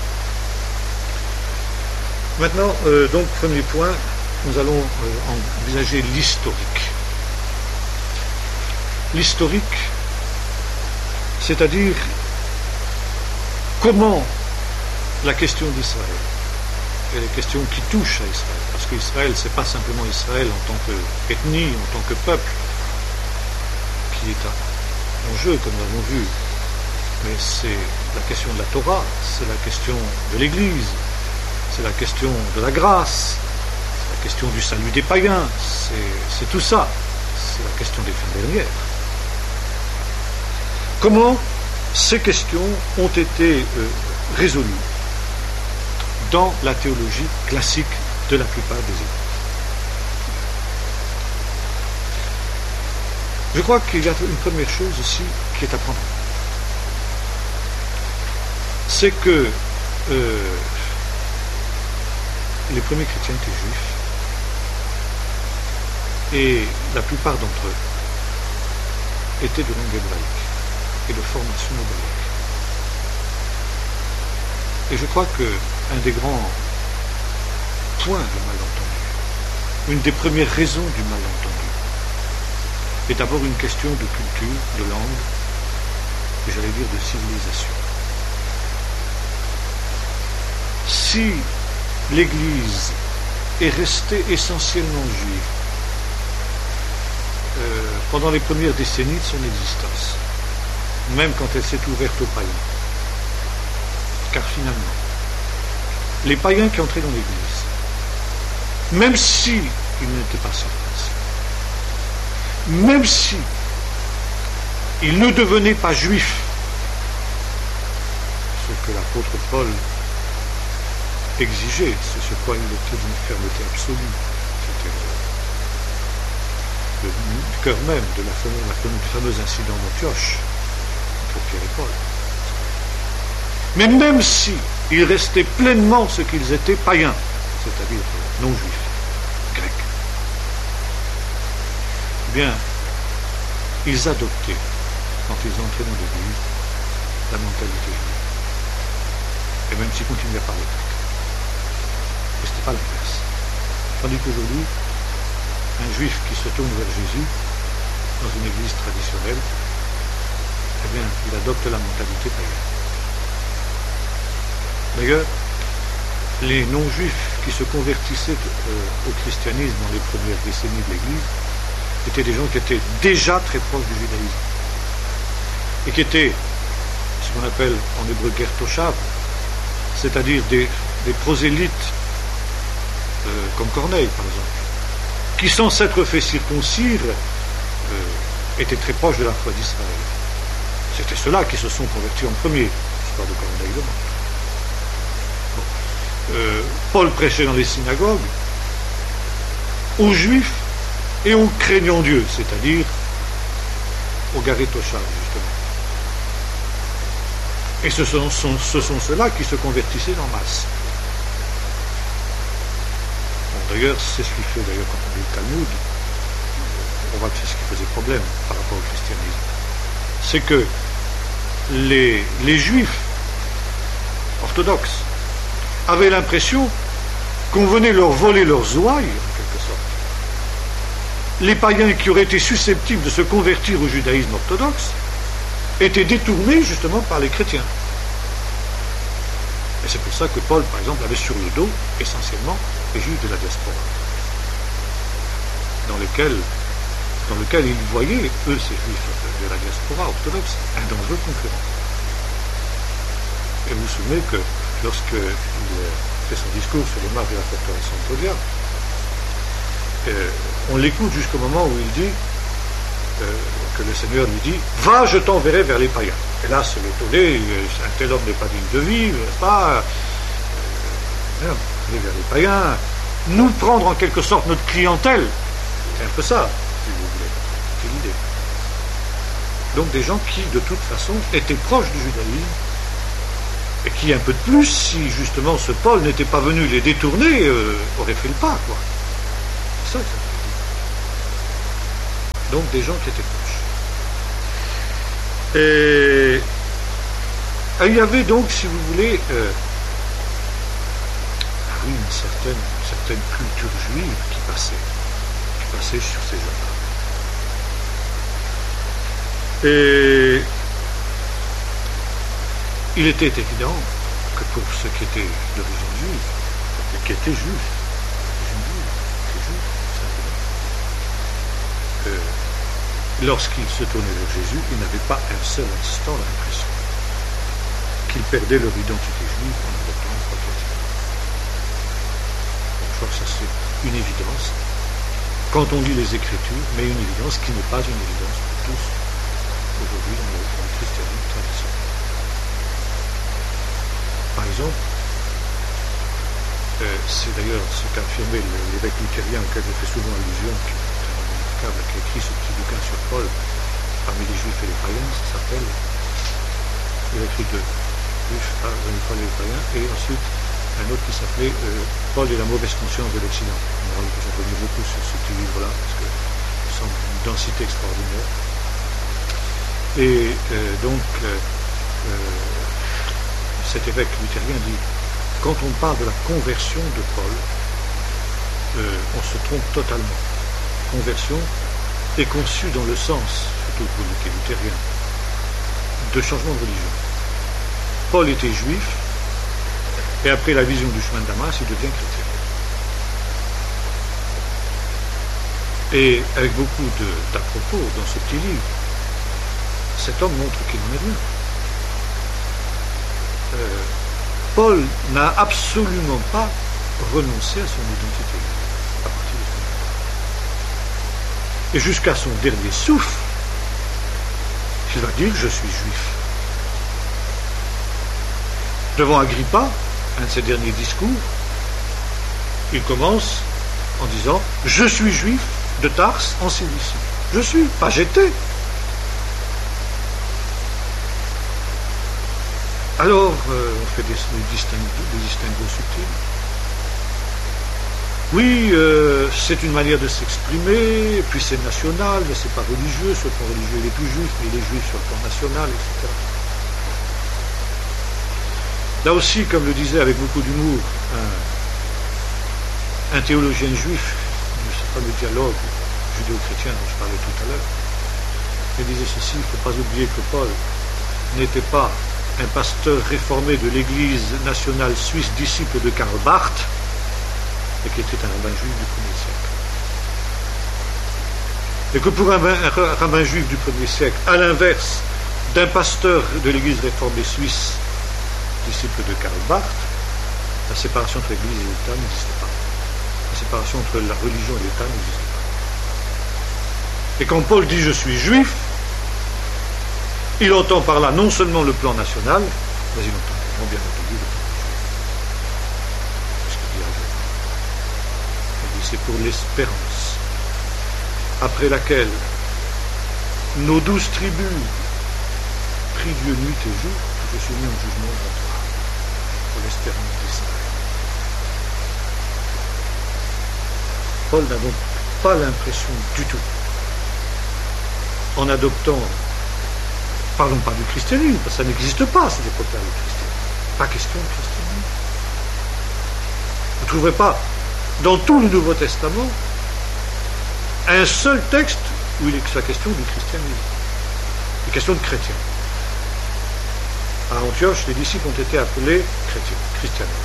C: Maintenant, euh, donc, premier point, nous allons euh, envisager l'historique. L'historique, c'est-à-dire comment la question d'Israël et les questions qui touchent à Israël, parce qu'Israël, ce n'est pas simplement Israël en tant qu'ethnie, en tant que peuple, qui est en jeu, comme nous l'avons vu, mais c'est la question de la Torah, c'est la question de l'Église, c'est la question de la grâce, c'est la question du salut des païens, c'est, c'est tout ça, c'est la question des fins dernières. Comment ces questions ont été euh, résolues dans la théologie classique de la plupart des églises. Je crois qu'il y a une première chose aussi qui est à prendre en compte. C'est que euh, les premiers chrétiens étaient juifs et la plupart d'entre eux étaient de langue hébraïque et de formation hébraïque. Et je crois qu'un des grands points du malentendu, une des premières raisons du malentendu, est d'abord une question de culture, de langue, et j'allais dire de civilisation. Si l'Église est restée essentiellement juive euh, pendant les premières décennies de son existence, même quand elle s'est ouverte aux païens, car finalement, les païens qui entraient dans l'Église, même si ils n'étaient pas circoncis, même si ils ne devenaient pas juifs, ce que l'apôtre Paul exigeait, c'est ce quoi il était d'une fermeté absolue, c'était le, le cœur même de la fameuse, la fameuse incident d'Antioche entre Pierre et Paul. Mais même si ils restaient pleinement ce qu'ils étaient païens, c'est-à-dire non-juifs, grecs, eh bien, ils adoptaient, quand ils entraient dans l'Église, la mentalité juive. Et même s'ils continuaient à parler grec. Et ce n'était pas l'inverse. Tandis qu'aujourd'hui, un juif qui se tourne vers Jésus, dans une église traditionnelle, eh bien, il adopte la mentalité païenne. D'ailleurs, les non-juifs qui se convertissaient euh, au christianisme dans les premières décennies de l'Église étaient des gens qui étaient déjà très proches du judaïsme et qui étaient ce qu'on appelle en hébreu gertoshav, c'est-à-dire des, des prosélytes euh, comme Corneille par exemple, qui sans s'être fait circoncire euh, étaient très proches de la foi d'Israël. C'était ceux-là qui se sont convertis en premier, l'histoire de Corneille le montre. Euh, Paul prêchait dans les synagogues aux juifs et aux craignants Dieu, c'est-à-dire aux Garétochas, justement. Et ce sont, sont, ce sont ceux-là qui se convertissaient en masse. Bon, d'ailleurs, c'est ce qui fait, d'ailleurs, quand on lit le Talmud, on voit que c'est ce qui faisait problème par rapport au christianisme. C'est que les, les juifs orthodoxes avaient l'impression qu'on venait leur voler leurs ouailles, en quelque sorte. Les païens qui auraient été susceptibles de se convertir au judaïsme orthodoxe étaient détournés justement par les chrétiens. Et c'est pour ça que Paul, par exemple, avait sur le dos, essentiellement, les juifs de la diaspora, dans lesquels, dans lequel ils voyaient, eux, ces juifs de la diaspora orthodoxe, un dangereux concurrent. Et vous vous souvenez que lorsqu'il fait son discours sur le marche de la forteresse Antonia, euh, on l'écoute jusqu'au moment où il dit euh, que le Seigneur lui dit « Va, je t'enverrai vers les païens ». Et là, c'est l'étonné, un tel homme n'est pas digne de vivre, n'est-ce pas euh, aller vers les païens, nous prendre en quelque sorte notre clientèle. C'est un peu ça, si vous voulez. C'est l'idée. Donc des gens qui, de toute façon, étaient proches du judaïsme, et qui, un peu de plus, si justement ce Paul n'était pas venu les détourner, euh, aurait fait le pas, quoi. C'est ça que ça veut Donc des gens qui étaient proches. Et il y avait donc, si vous voulez, euh, ah oui, une certaine, une certaine culture juive qui passait, qui passait sur ces gens-là. Et il était évident que pour ceux qui étaient d'origine juive, qui étaient juifs, d'origine juive, qui étaient juifs, simplement, euh, lorsqu'ils se tournaient vers Jésus, ils n'avaient pas un seul instant l'impression qu'ils perdaient leur identité juive en adoptant la foi chrétienne. Donc je crois que ça c'est une évidence quand on lit les Écritures, mais une évidence qui n'est pas une évidence pour tous aujourd'hui dans le, dans le christianisme traditionnel. Par exemple, euh, c'est d'ailleurs ce qu'a affirmé l'évêque luthérien auquel je fais souvent allusion, qui est un homme remarquable, qui a écrit ce petit bouquin sur Paul, parmi les juifs et les païens, ça s'appelle, il a écrit deux, juifs, Paul et les païens, et ensuite un autre qui s'appelait euh, Paul et la mauvaise conscience de l'Occident. On aura l'occasion de revenir beaucoup sur ce petit livre-là, parce que il semble une densité extraordinaire. Et euh, donc, euh, euh, cet évêque luthérien dit, quand on parle de la conversion de Paul, euh, on se trompe totalement. Conversion est conçue dans le sens, surtout pour les luthériens, de changement de religion. Paul était juif, et après la vision du chemin de Damas, il devient chrétien. Et avec beaucoup d'à propos dans ce petit livre, cet homme montre qu'il n'en est rien. Euh, Paul n'a absolument pas renoncé à son identité à partir de ce moment. Et jusqu'à son dernier souffle, il va dire je suis juif. Devant Agrippa, un de ses derniers discours, il commence en disant je suis juif de Tarse en Cilicie. Je suis, pas j'étais. Alors, euh, on fait des, des, distinguos, des distinguos subtils. Oui, euh, c'est une manière de s'exprimer, puis c'est national, mais c'est pas religieux. Sur le plan religieux, il est tout juif, mais il est juif sur le plan national, et cetera. Là aussi, comme le disait avec beaucoup d'humour un, un théologien juif de ce fameux dialogue judéo-chrétien dont je parlais tout à l'heure, il disait ceci, il ne faut pas oublier que Paul n'était pas un pasteur réformé de l'Église nationale suisse, disciple de Karl Barth, et qui était un rabbin juif du premier siècle. Et que pour un, un rabbin juif du premier siècle, à l'inverse d'un pasteur de l'Église réformée suisse, disciple de Karl Barth, la séparation entre l'Église et l'État n'existait pas. La séparation entre la religion et l'État n'existait pas. Et quand Paul dit « je suis juif », il entend par là non seulement le plan national, mais il entend également, bien entendu, le plan juif. C'est ce qu'il dit à Jésus. Il dit c'est pour l'espérance, après laquelle nos douze tribus prient Dieu nuit et jour, que je suis mis en jugement devant toi, pour l'espérance d'Israël. Paul n'a donc pas l'impression du tout, en adoptant, parlons pas du christianisme, parce que ça n'existe pas à cette époque-là, le christianisme. Pas question de christianisme. Vous ne trouverez pas, dans tout le Nouveau Testament, un seul texte où il est la question du christianisme. Une question de chrétiens. À Antioche, les disciples ont été appelés chrétiens, christianes.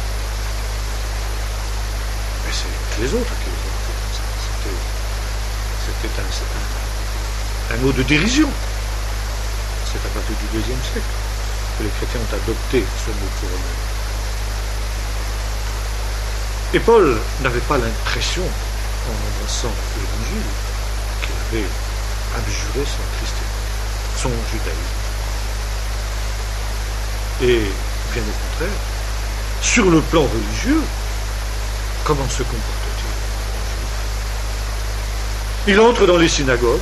C: Mais c'est les autres qui les ont appelés comme ça. C'était, c'était un, un, un mot de dérision. C'est à partir du deuxième siècle que les chrétiens ont adopté ce mot pour eux-mêmes. Et Paul n'avait pas l'impression, en embrassant l'Évangile, qu'il avait abjuré son christianisme, son judaïsme. Et, bien au contraire, sur le plan religieux, comment se comporte-t-il? Il entre dans les synagogues,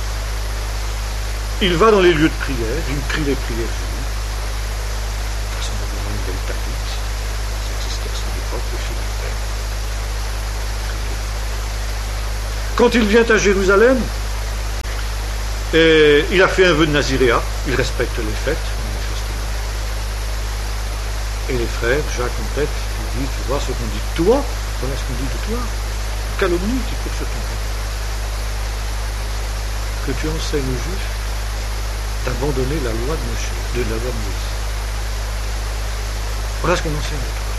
C: il va dans les lieux de prière, il prie les prières juives, vraisemblablement une belle tablite, ça existait à son époque, le philactère. Quand il vient à Jérusalem, Et il a fait un vœu de naziréat, il respecte les fêtes, manifestement. Et les frères, Jacques complète, il dit, tu vois ce qu'on dit de toi, voilà ce qu'on dit de toi, calomnie qui court sur ton compte. Que tu enseignes aux Juifs d'abandonner la loi de Moshe, de la loi de Moïse. Voilà ce qu'on enseigne à toi.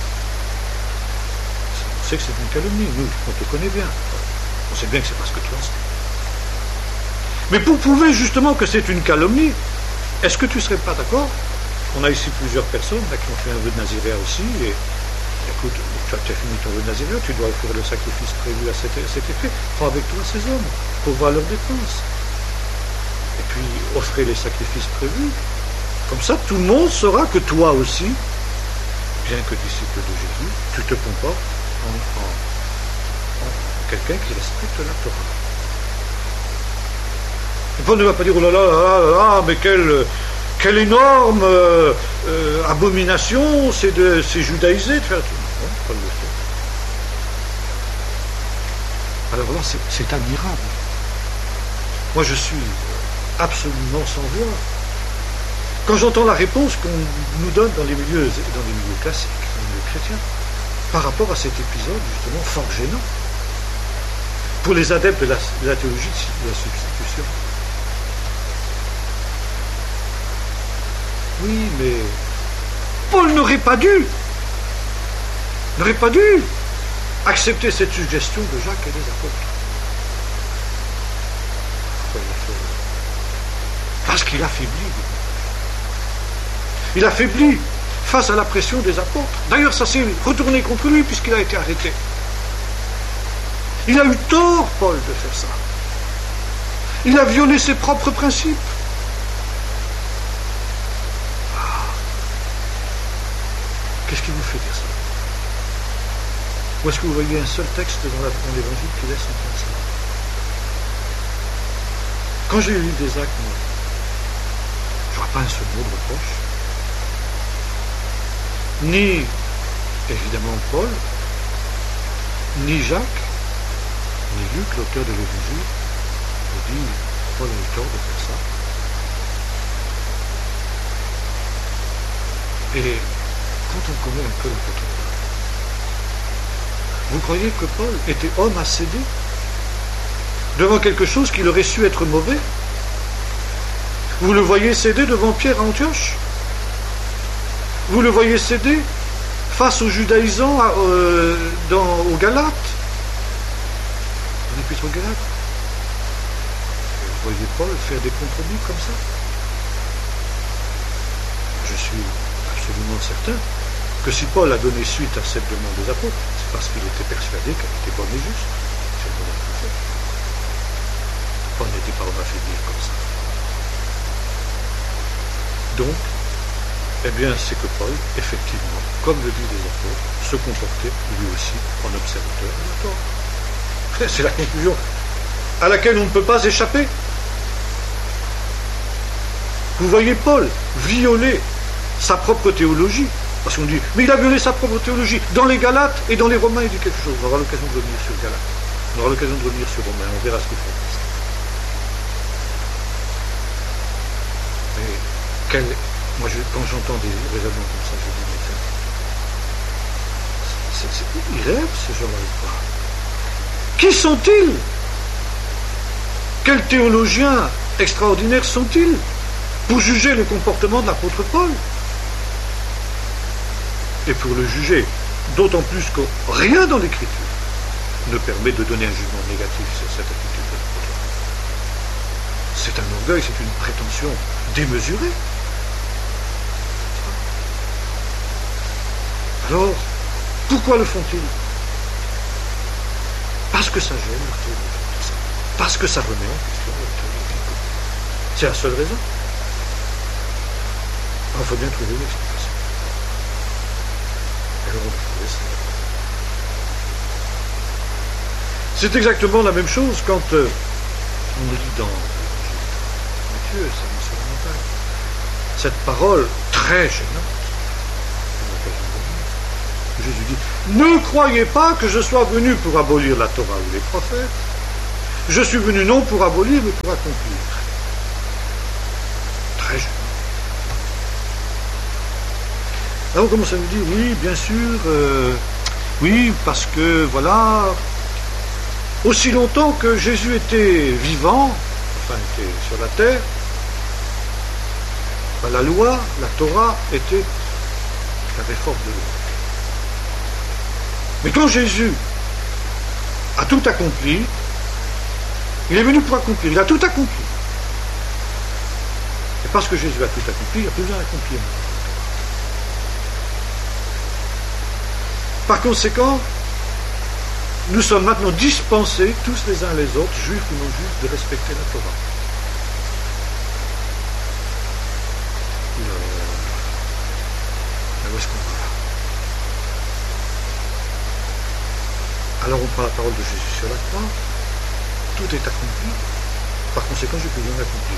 C: On sait que c'est une calomnie, nous, on te connaît bien. On sait bien que c'est parce que tu enseignes. Mais pour prouver justement que c'est une calomnie, est-ce que tu ne serais pas d'accord? On a ici plusieurs personnes là, qui ont fait un vœu de naziréat aussi, et écoute, tu as, tu as fini ton vœu de naziréat, tu dois offrir le sacrifice prévu à cet, à cet effet. Prends avec toi ces hommes pour voir leurs dépenses. Et puis, offrez les sacrifices prévus. Comme ça, tout le monde saura que toi aussi, bien que disciple de Jésus, tu te comportes en, en, en quelqu'un qui respecte la Torah. Et Paul ne va pas dire, oh là là, là, là, là mais quelle, quelle énorme euh, euh, abomination, c'est, de, c'est judaïsé de faire tout. Non, Paul le fait. Alors là, c'est, c'est admirable. Moi, je suis absolument sans voix. Quand j'entends la réponse qu'on nous donne dans les milieux, dans les milieux classiques, dans les milieux chrétiens, par rapport à cet épisode, justement, fort gênant, pour les adeptes de la, de la théologie de la substitution. Oui, mais Paul n'aurait pas dû, n'aurait pas dû accepter cette suggestion de Jacques et des apôtres. Pourquoi il a fait? Parce qu'il affaiblit. Il affaiblit face à la pression des apôtres. D'ailleurs, ça s'est retourné contre lui puisqu'il a été arrêté. Il a eu tort, Paul, de faire ça. Il a violé ses propres principes. Ah. Qu'est-ce qui vous fait dire ça? Ou est-ce que vous voyez un seul texte dans, la, dans l'Évangile qui laisse entendre ça? Quand j'ai lu des actes, moi, je ne vois pas un seul mot de reproche. Ni, évidemment, Paul, ni Jacques, ni Luc, l'auteur de l'Évangile, nous dit Paul a eu tort de faire ça. Et quand on connaît un peu l'apôtre Paul, vous croyez que Paul était homme à céder devant quelque chose qui aurait su être mauvais? Vous le voyez céder devant Pierre à Antioche? Vous le voyez céder face aux judaïsants euh, dans, aux Galates, dans l'Épître aux Galates. Vous voyez Paul faire des compromis comme ça? Je suis absolument certain que si Paul a donné suite à cette demande des apôtres, c'est parce qu'il était persuadé qu'elle était bonne et juste. C'est le moment de faire. Paul n'était pas homme à faiblir comme ça. Donc, eh bien, c'est que Paul, effectivement, comme le disent les apôtres, se comportait lui aussi en observateur de la Torah. C'est la conclusion à laquelle on ne peut pas échapper. Vous voyez Paul violer sa propre théologie, parce qu'on dit, mais il a violé sa propre théologie. Dans les Galates et dans les Romains, il dit quelque chose. On aura l'occasion de revenir sur Galates. On aura l'occasion de revenir sur Romains. On verra ce qu'il faut. Mais quel... Moi, je, quand j'entends des raisonnements comme ça, je dis, mais c'est, c'est, c'est, ils rêvent, ces gens-là, ou pas? Qui sont-ils? Quels théologiens extraordinaires sont-ils pour juger le comportement de l'apôtre Paul? Et pour le juger, d'autant plus que rien dans l'Écriture ne permet de donner un jugement négatif sur cette attitude de l'apôtre. C'est un orgueil, c'est une prétention démesurée. Alors, pourquoi le font-ils? Parce que ça gêne leur théologie. Parce que ça remet en question leur théologie. C'est la seule raison. Il faut bien trouver une explication. Alors on va trouver ça. C'est exactement la même chose quand euh, on lit dans Matthieu, c'est sur la montagne. Cette parole très gênante. Jésus dit, ne croyez pas que je sois venu pour abolir la Torah ou les prophètes. Je suis venu non pour abolir, mais pour accomplir. très jeune. Alors on commence à nous dire, oui, bien sûr, euh, oui, parce que, voilà, aussi longtemps que Jésus était vivant, enfin, était sur la terre, ben, la loi, la Torah, était la réforme de loi. Mais quand Jésus a tout accompli, il est venu pour accomplir, il a tout accompli. Et parce que Jésus a tout accompli, il n'y a plus besoin d'accomplir. Par conséquent, nous sommes maintenant dispensés, tous les uns les autres, juifs ou non juifs, de respecter la Torah. Où est-ce qu'on va là? Alors on prend la parole de Jésus sur la croix, tout est accompli, par conséquent j'ai plus besoin d'accomplir.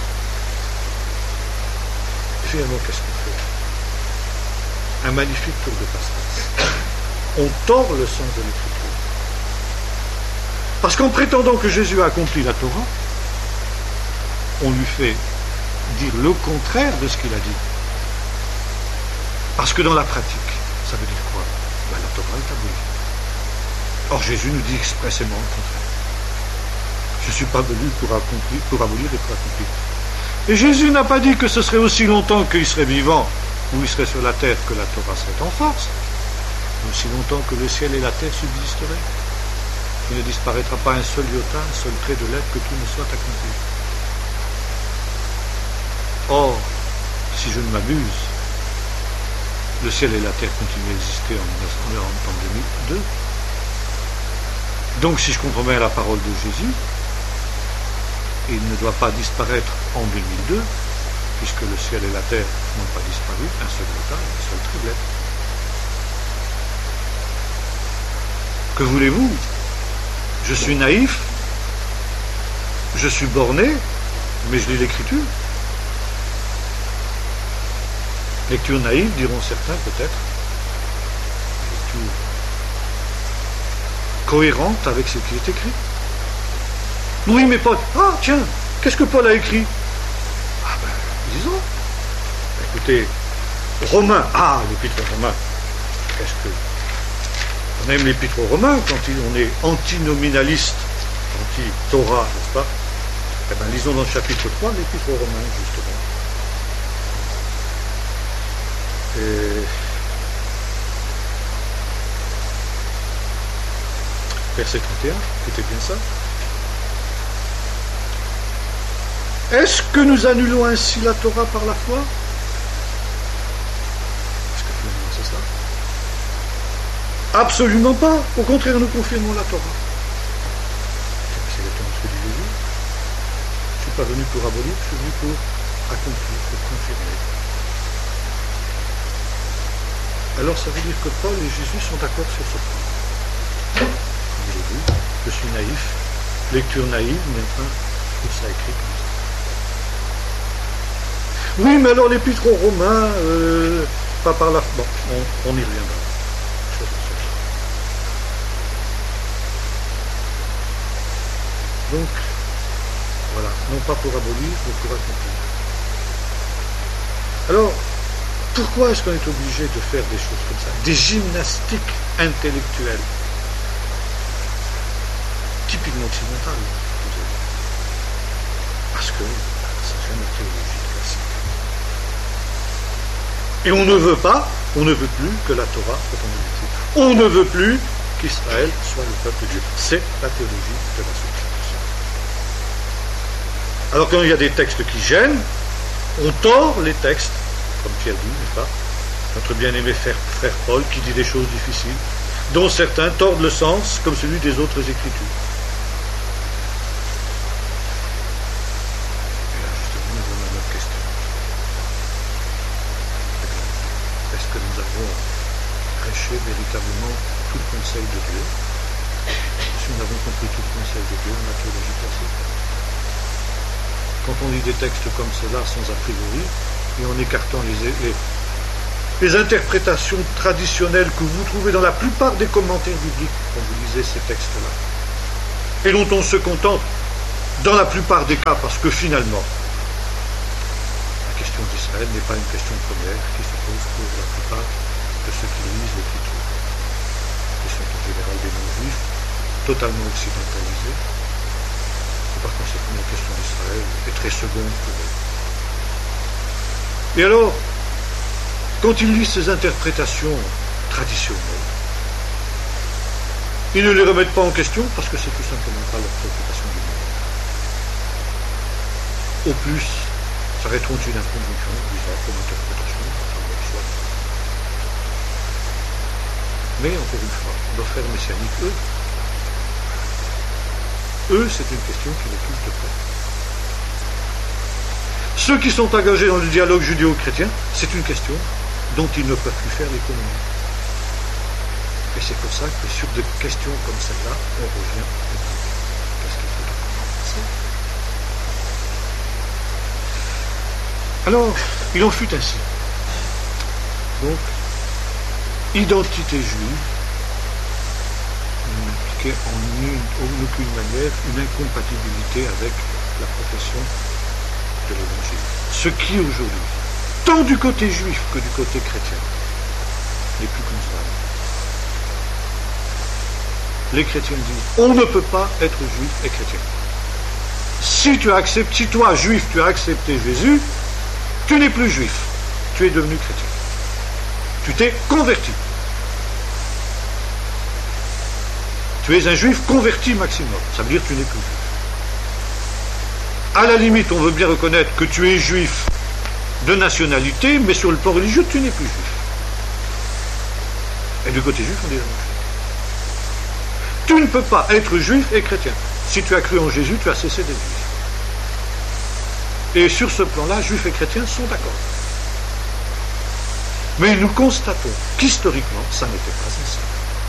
C: Et finalement, qu'est-ce qu'on fait? Un magnifique tour de passe-passe. On tord le sens de l'écriture. Parce qu'en prétendant que Jésus a accompli la Torah, on lui fait dire le contraire de ce qu'il a dit. Parce que dans la pratique, ça veut dire quoi? Ben, la Torah est abolie. Or Jésus nous dit expressément le contraire. Je ne suis pas venu pour, accomplir, pour abolir et pour accomplir. Et Jésus n'a pas dit que ce serait aussi longtemps qu'il serait vivant ou il serait sur la terre que la Torah serait en force. Aussi longtemps que le ciel et la terre subsisteraient. Il ne disparaîtra pas un seul iota, un seul trait de lettre que tout ne soit accompli. Or, si je ne m'abuse, le ciel et la terre continuent à exister en deux mille deux. Donc, si je comprends bien la parole de Jésus, il ne doit pas disparaître en deux mille deux, puisque le ciel et la terre n'ont pas disparu, un seul iota, un seul trait de lettre. Que voulez-vous? Je suis naïf, je suis borné, mais je lis l'écriture. Lecture naïve, diront certains peut-être. Lecture cohérente avec ce qui est écrit. Oui, mes potes, ah tiens, qu'est-ce que Paul a écrit? Ah ben, disons. Écoutez, Romains, ah, l'épître aux Romains, qu'est-ce que... On aime l'épître aux Romains quand on est antinomialiste, anti-Torah, n'est-ce pas? Eh bien, lisons dans le chapitre trois l'épître aux Romains, justement. Et... verset trente et un, écoutez bien ça. Est-ce que nous annulons ainsi la Torah par la foi? Est-ce que finalement c'est ça? Absolument pas. Au contraire, nous confirmons la Torah. C'est exactement ce que dit Jésus. Je ne suis pas venu pour abolir, je suis venu pour accomplir, pour confirmer. Alors ça veut dire que Paul et Jésus sont d'accord sur ce point. Comme je l'ai dit, je suis naïf, lecture naïve, mais enfin, je trouve ça écrit comme ça. Oui, mais alors l'épître aux Romains, euh, pas par la... Bon, on, on y reviendra. Donc, voilà, non pas pour abolir, mais pour accomplir. Alors, pourquoi est-ce qu'on est obligé de faire des choses comme ça? Des gymnastiques intellectuelles, typiquement occidentales, parce que ça gêne la théologie classique. Et on ne veut pas, on ne veut plus que la Torah soit en exécution. On ne veut plus qu'Israël soit le peuple de Dieu. C'est la théologie de la substitution. Alors quand il y a des textes qui gênent, on tord les textes, comme Pierre dit, n'est-ce pas? Notre bien-aimé frère, frère Paul qui dit des choses difficiles, dont certains tordent le sens comme celui des autres écritures. Et là justement, nous avons une autre question. Est-ce que nous avons prêché véritablement tout le conseil de Dieu? Si nous avons compris tout le conseil de Dieu en la théologie classique? Quand on lit des textes comme cela sans a priori, et en écartant les, les, les interprétations traditionnelles que vous trouvez dans la plupart des commentaires bibliques quand vous lisez ces textes-là, et dont on se contente dans la plupart des cas, parce que finalement, la d'Israël n'est pas une question première qui se pose pour la plupart de ceux qui lisent l'Écriture, qui sont en général des non-juifs, totalement occidentalisés, et par conséquent la question d'Israël est très seconde pour eux. Et alors, quand ils lisent ces interprétations traditionnelles, ils ne les remettent pas en question parce que c'est tout simplement pas leur préoccupation du monde. Au plus, s'arrêteront une incompréhension bizarre comme interprétation, enfin, bon, soit. Mais encore une fois, nos frères messianiques, eux, eux, c'est une question qui les touche de près. Ceux qui sont engagés dans le dialogue judéo-chrétien, c'est une question dont ils ne peuvent plus faire l'économie. Et c'est pour ça que sur des questions comme celle-là, on revient et on dit, qu'est-ce qu'il faut penser ? Alors, il en fut ainsi. Donc, identité juive n'impliquait en, en aucune manière une incompatibilité avec la profession de l'Évangile. Ce qui aujourd'hui, tant du côté juif que du côté chrétien, n'est plus concevable. Les chrétiens disent, on ne peut pas être juif et chrétien. Si tu acceptes, si toi, juif, tu as accepté Jésus, tu n'es plus juif, tu es devenu chrétien. Tu t'es converti. Tu es un juif converti maximum, ça veut dire que tu n'es plus juif. À la limite, on veut bien reconnaître que tu es juif de nationalité, mais sur le plan religieux, tu n'es plus juif. Et du côté juif, on dit la même chose. Tu ne peux pas être juif et chrétien. Si tu as cru en Jésus, tu as cessé d'être juif. Et sur ce plan-là, juifs et chrétiens sont d'accord. Mais nous constatons qu'historiquement, ça n'était pas ainsi.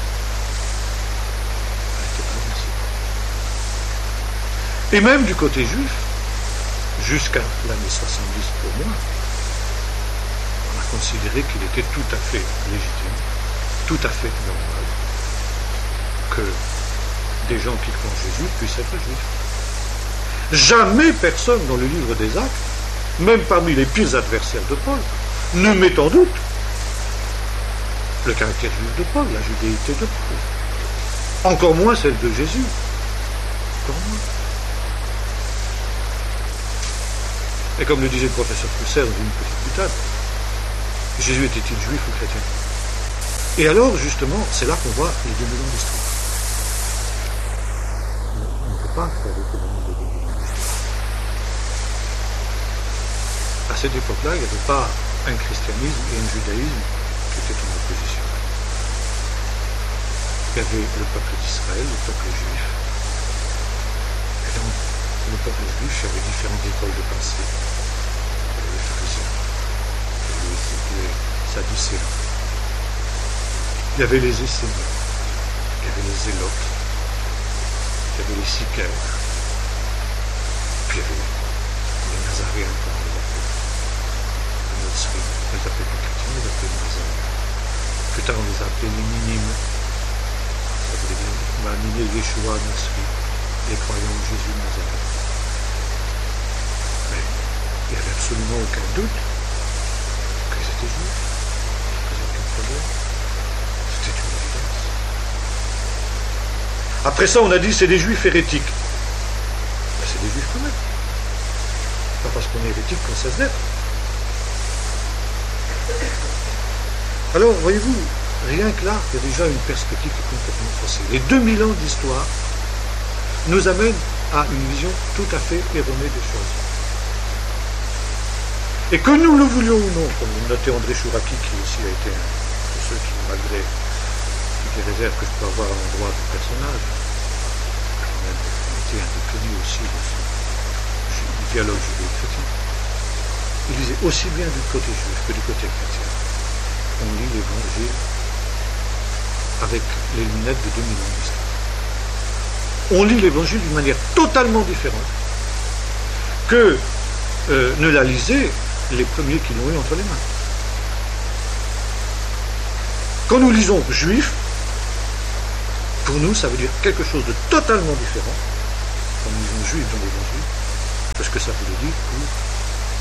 C: Ça n'était pas ainsi. Et même du côté juif, jusqu'à l'année soixante-dix pour moi, on a considéré qu'il était tout à fait légitime, tout à fait normal, que des gens qui croient en Jésus puissent être juifs. Jamais personne dans le livre des Actes, même parmi les pires adversaires de Paul, ne met en doute le caractère juif de Paul, la judéité de Paul. Encore moins celle de Jésus. Encore moins. Et comme le disait le professeur Pousser dans une petite boutade, Jésus était-il juif ou chrétien? Et alors, justement, c'est là qu'on voit les deux mille ans d'histoire. On ne peut pas faire l'économie des deux mille ans d'histoire. À cette époque-là, il n'y avait pas un christianisme et un judaïsme qui étaient en opposition. Il y avait le peuple d'Israël, le peuple juif. Et donc, le peuple juif, il y avait différentes écoles de pensée. Il y avait les pharisiens, il y avait les sadducéens, il y avait les esséniens, il y avait les zélotes, il y avait les sicaires, puis il y avait les nazaréens, comme on les appelait. Les Notsrim, on les appelait pas chrétiens, on les appelait les nazaréens. Plus tard, on les appelait les minimes. Ça voulait dire, on a animé Yeshua Nasri, les croyants de Jésus de Nazareth. Mais il n'y avait absolument aucun doute qu'ils étaient juifs. Ils n'avaient aucun problème. C'était une évidence. Après ça, on a dit c'est des juifs hérétiques. Ben, c'est des juifs quand même. Pas parce qu'on est hérétique qu'on cesse d'être. Alors, voyez-vous, rien que là, il y a déjà une perspective qui est complètement faussée. Les deux mille ans d'histoire nous amènent à une vision tout à fait erronée des choses. Et que nous le voulions ou non, comme le notait André Chouraki, qui aussi a été un de ceux qui, malgré toutes les réserves que je peux avoir à l'endroit du personnage, a quand même été un des pionniers aussi de ce, du dialogue judéo-chrétien. Il disait aussi bien du côté juif que du côté chrétien. On lit l'Évangile avec les lunettes de deux mille ans d'histoire. On lit l'Évangile d'une manière totalement différente que euh, ne la lisaient les premiers qui l'ont eu entre les mains. Quand nous lisons juif, pour nous, ça veut dire quelque chose de totalement différent, quand nous lisons juif dans l'Évangile, que ce que ça voulait dire pour